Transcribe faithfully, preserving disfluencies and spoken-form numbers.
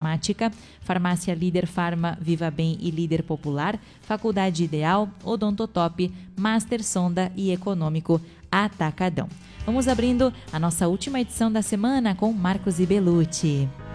Farmática, Farmácia Líder Farma, Viva Bem e Líder Popular, Faculdade Ideal, Odontotop, Master Sonda e Econômico Atacadão. Vamos abrindo a nossa última edição da semana com Marcos e Belucci.